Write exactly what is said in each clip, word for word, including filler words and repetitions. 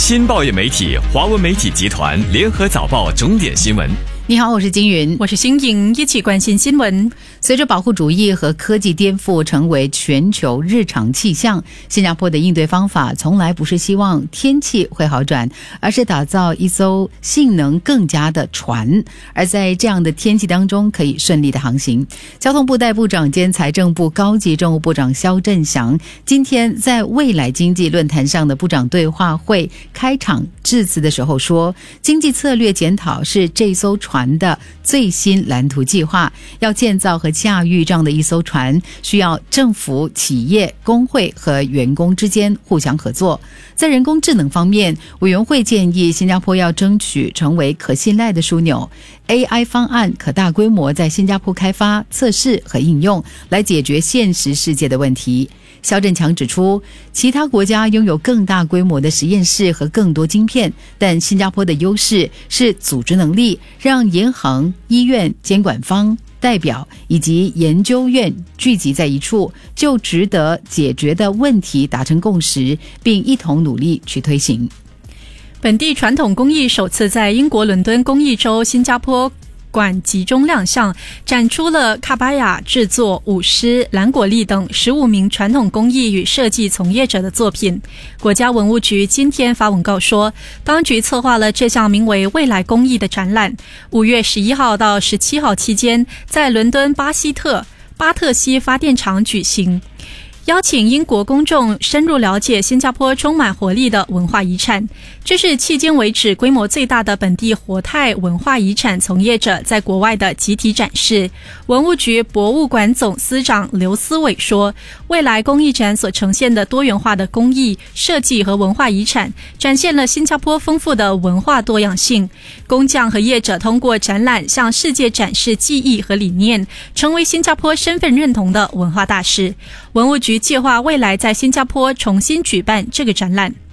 新报业媒体华文媒体集团联合早报重点新闻。 你好，我是金云， 我是新颖，一起关心新闻。 随着保护主义和科技颠覆成为全球日常气象，新加坡的应对方法从来不是希望天气会好转，而是打造一艘性能更佳的船，而在这样的天气当中可以顺利的航行。交通部代部长兼财政部高级政务部长肖振祥今天在未来经济论坛上的部长对话会开场致辞的时候说，经济策略检讨是这艘船的最新蓝图计划，要建造和驾驭这样的一艘船，需要政府、企业、工会和员工之间互相合作。在人工智能方面，委员会建议新加坡要争取成为可信赖的枢纽， A I 方案可大规模在新加坡开发、测试和应用，来解决现实世界的问题。肖振强指出，其他国家拥有更大规模的实验室和更多晶片，但新加坡的优势是组织能力，让银行、医院、监管方、代表以及研究院聚集在一处，就值得解决的问题达成共识，并一同努力去推行。 本地传统工艺首次在英国伦敦工艺周新加坡馆集中亮相，展出了卡巴雅制作、舞狮、蓝果粒等十五名传统工艺与设计从业者的作品。国家文物局今天发文告说，当局策划了这项名为未来工艺的展览，五月十一号到十七号期间在伦敦巴希特巴特西发电厂举行，邀请英国公众深入了解新加坡充满活力的文化遗产。这是迄今为止规模最大的本地活态文化遗产从业者在国外的集体展示。文物局博物馆总司长刘思伟说，未来工艺展所呈现的多元化的工艺、设计和文化遗产，展现了新加坡丰富的文化多样性。工匠和业者通过展览向世界展示技艺和理念，成为新加坡身份认同的文化大使。文物局计划未来在新加坡重新举办这个展览。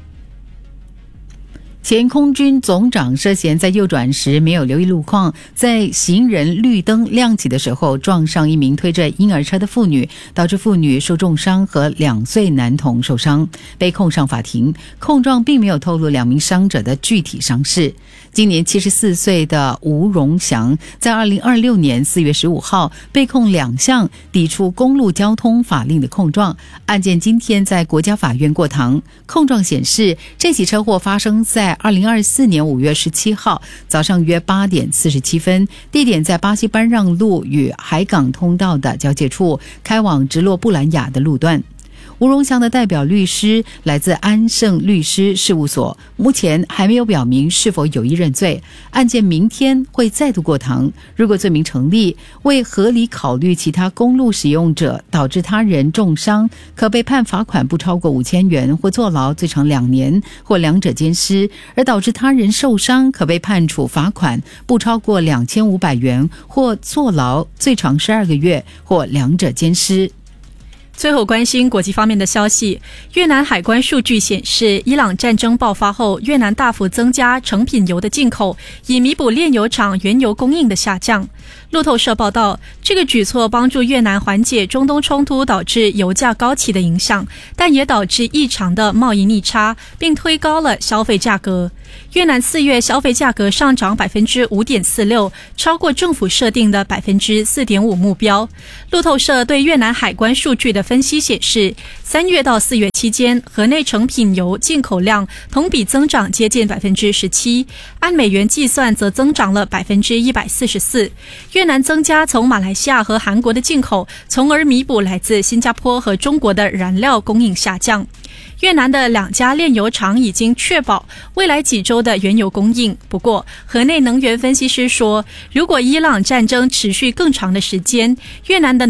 前空军总长涉嫌在右转时没有留意路况，在行人绿灯亮起的时候撞上一名推着婴儿车的妇女，导致妇女受重伤和两岁男童受伤，被控上法庭。控状并没有透露两名伤者的具体伤势。今年七十四岁的吴荣祥在二零二六年四月十五号被控两项抵触公路交通法令的控状，案件今天在国家法院过堂。控状显示，这起车祸发生在二零二四年五月十七号早上约八点四十七分，地点在巴西班让路与海港通道的交界处，开往直落布兰雅的路段。吴荣祥的代表律师来自安盛律师事务所，目前还没有表明是否有意认罪。案件明天会再度过堂，如果罪名成立，为合理考虑其他公路使用者导致他人重伤，可被判罚款不超过五千元或坐牢最长两年或两者兼施；而导致他人受伤，可被判处罚款不超过两千五百元或坐牢最长十二个月或两者兼施。 最后关心国际方面的消息，越南海关数据显示，伊朗战争爆发后，越南大幅增加成品油的进口，以弥补炼油厂原油供应的下降。路透社报道，这个举措帮助越南缓解中东冲突导致油价高企的影响，但也导致异常的贸易逆差，并推高了消费价格。越南四月消费价格上涨 百分之五点四六， 超过政府设定的 百分之四点五 目标。路透社对越南海关数据的分析显示，三月到四月期间，河内成品油进口量同比增长接近 百分之十七， 按美元计算则增长了 百分之一百四十四。越南增加从马来西亚和韩国的进口，从而弥补来自新加坡和中国的燃料供应下降。越南的两家炼油厂已经确保未来几周的原油供应。不过，河内能源分析师说，如果伊朗战争持续更长的时间，越南的